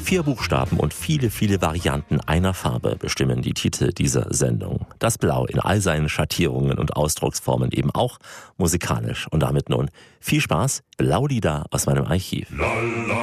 4 Buchstaben und viele, viele Varianten einer Farbe bestimmen die Titel dieser Sendung. Das Blau in all seinen Schattierungen und Ausdrucksformen eben auch musikalisch. Und damit nun viel Spaß, Blaulieder aus meinem Archiv.